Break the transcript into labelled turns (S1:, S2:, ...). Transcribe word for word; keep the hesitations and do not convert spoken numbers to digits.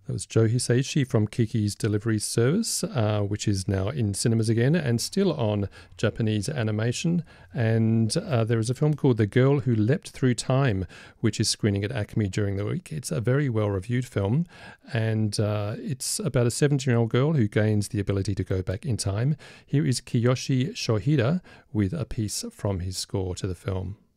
S1: That was Joe Hisaishi from Kiki's Delivery Service, uh, which is now in cinemas again and still on Japanese animation. And uh, there is a film called The Girl Who Leapt Through Time, which is screening at Acme during the week. It's a very well-reviewed film, and uh, it's about a seventeen-year-old girl who gains the ability to go back in time. Here is Kiyoshi Shohira with a piece from his score to the film.